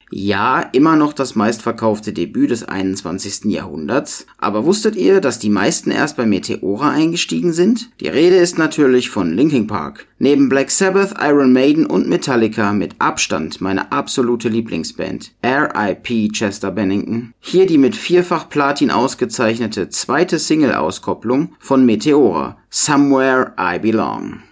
Ja, immer noch das meistverkaufte Debüt des 21. Jahrhunderts. Aber wusstet ihr, dass die meisten erst bei Meteora eingestiegen sind? Die Rede ist natürlich von Linkin Park. Neben Black Sabbath, Iron Maiden und Metallica mit Abstand meine absolute Lieblingsband. R.I.P. Chester Bennington. Hier die mit 4-fach Platin ausgezeichnete zweite Single-Auskopplung von Meteora, Somewhere I Belong.